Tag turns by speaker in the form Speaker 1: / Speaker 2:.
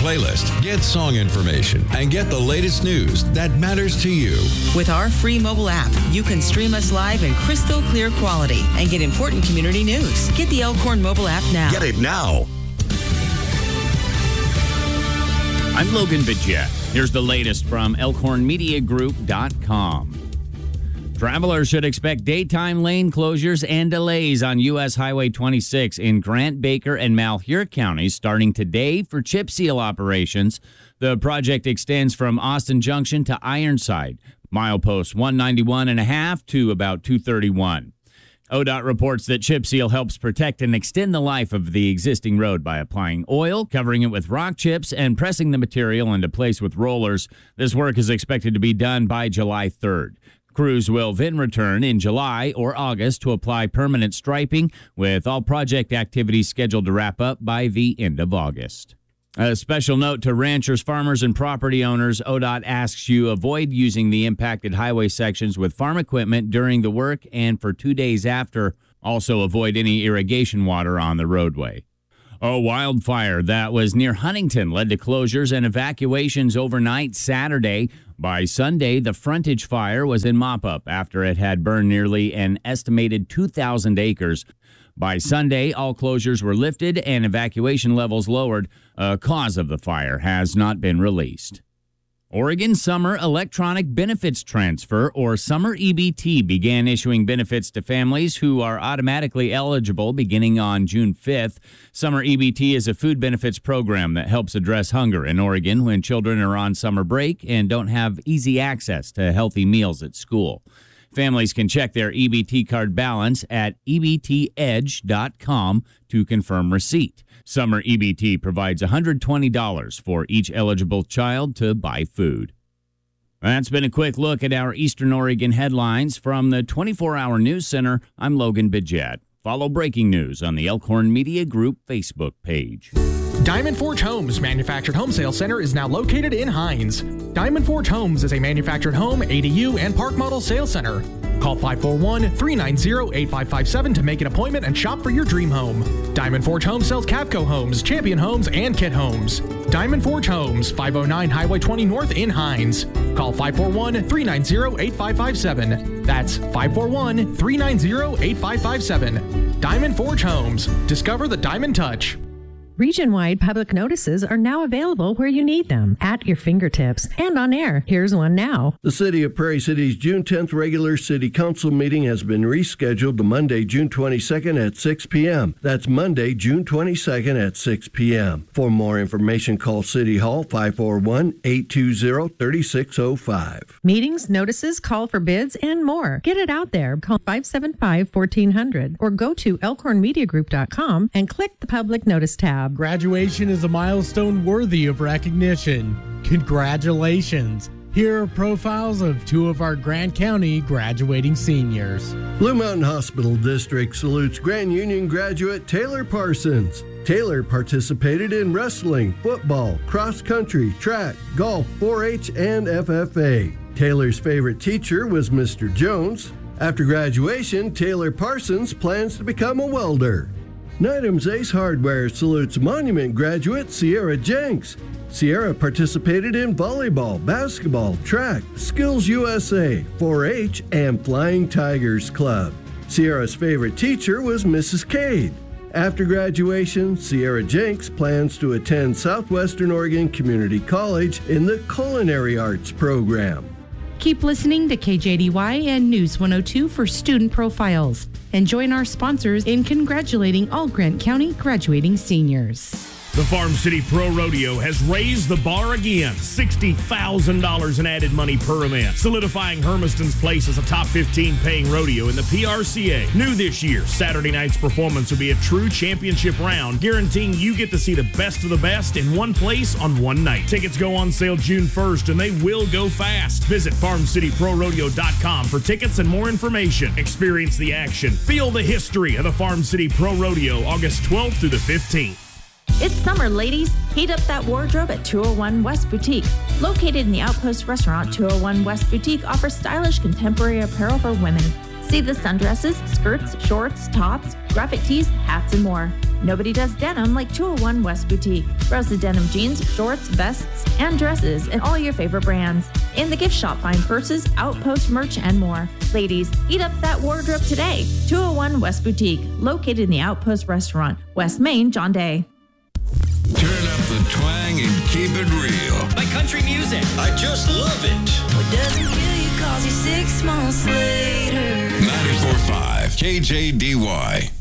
Speaker 1: playlist, get song information, and get the latest news that matters to you.
Speaker 2: With our free mobile app, you can stream us live in crystal clear quality and get important community news. Get the Elkhorn mobile app now.
Speaker 1: Get it now.
Speaker 3: I'm Logan Bidget. Here's the latest from ElkhornMediaGroup.com. Travelers should expect daytime lane closures and delays on U.S. Highway 26 in Grant, Baker, and Malheur counties starting today for chip seal operations. The project extends from Austin Junction to Ironside, mileposts 191.5 to about 231. ODOT reports that chip seal helps protect and extend the life of the existing road by applying oil, covering it with rock chips, and pressing the material into place with rollers. This work is expected to be done by July 3rd. Crews will then return in July or August to apply permanent striping, with all project activities scheduled to wrap up by the end of August. A special note to ranchers, farmers, and property owners. ODOT asks you avoid using the impacted highway sections with farm equipment during the work and for 2 days after. Also avoid any irrigation water on the roadway. A wildfire that was near Huntington led to closures and evacuations overnight Saturday. By Sunday, the frontage fire was in mop-up after it had burned nearly an estimated 2,000 acres. By Sunday, all closures were lifted and evacuation levels lowered. A cause of the fire has not been released. Oregon Summer Electronic Benefits Transfer, or Summer EBT, began issuing benefits to families who are automatically eligible beginning on June 5th. Summer EBT is a food benefits program that helps address hunger in Oregon when children are on summer break and don't have easy access to healthy meals at school. Families can check their EBT card balance at ebtedge.com to confirm receipt. Summer EBT provides $120 for each eligible child to buy food. That's been a quick look at our Eastern Oregon headlines from the 24-Hour News Center. I'm Logan Bidget. Follow breaking news on the Elkhorn Media Group Facebook page.
Speaker 4: Diamond Forge Homes Manufactured Home Sales Center is now located in Hines. Diamond Forge Homes is a manufactured home, ADU, and park model sales center. Call 541-390-8557 to make an appointment and shop for your dream home. Diamond Forge Homes sells Cavco Homes, Champion Homes, and Kit Homes. Diamond Forge Homes, 509 Highway 20 North in Hines. Call 541-390-8557. That's 541-390-8557. Diamond Forge Homes. Discover the Diamond Touch.
Speaker 5: Region-wide public notices are now available where you need them, at your fingertips, and on air. Here's one now.
Speaker 6: The City of Prairie City's June 10th regular City Council meeting has been rescheduled to Monday, June 22nd at 6 p.m. That's Monday, June 22nd at 6 p.m. For more information, call City Hall 541-820-3605.
Speaker 5: Meetings, notices, call for bids, and more. Get it out there. Call 575-1400 or go to elkhornmediagroup.com and click the Public Notice tab.
Speaker 7: Graduation is a milestone worthy of recognition. Congratulations. Here are profiles of two of our Grant County graduating seniors.
Speaker 6: Blue Mountain Hospital District salutes Grand Union graduate Taylor Parsons. Taylor participated in wrestling, football, cross country, track, golf, 4-H, and FFA. Taylor's favorite teacher was Mr. Jones. After graduation, Taylor Parsons plans to become a welder. Nydam's Ace Hardware salutes Monument graduate Sierra Jenks. Sierra participated in volleyball, basketball, track, Skills USA, 4-H, and Flying Tigers Club. Sierra's favorite teacher was Mrs. Cade. After graduation, Sierra Jenks plans to attend Southwestern Oregon Community College in the Culinary Arts program.
Speaker 8: Keep listening to KJDY and News 102 for student profiles. And join our sponsors in congratulating all Grant County graduating seniors.
Speaker 9: The Farm City Pro Rodeo has raised the bar again. $60,000 in added money per event, solidifying Hermiston's place as a top 15 paying rodeo in the PRCA. New this year, Saturday night's performance will be a true championship round, guaranteeing you get to see the best of the best in one place on one night. Tickets go on sale June 1st, and they will go fast. Visit FarmCityProRodeo.com for tickets and more information. Experience the action. Feel the history of the Farm City Pro Rodeo, August 12th through the 15th.
Speaker 10: It's summer, ladies. Heat up that wardrobe at 201 West Boutique. Located in the Outpost Restaurant, 201 West Boutique offers stylish contemporary apparel for women. See the sundresses, skirts, shorts, tops, graphic tees, hats, and more. Nobody does denim like 201 West Boutique. Browse the denim jeans, shorts, vests, and dresses in all your favorite brands. In the gift shop, find purses, Outpost merch, and more. Ladies, heat up that wardrobe today. 201 West Boutique, located in the Outpost Restaurant, West Main, John Day.
Speaker 1: Turn up the twang and keep it real.
Speaker 11: My country music.
Speaker 12: I just love it.
Speaker 13: What doesn't kill you calls you 6 months later.
Speaker 1: 94.5 KJDY.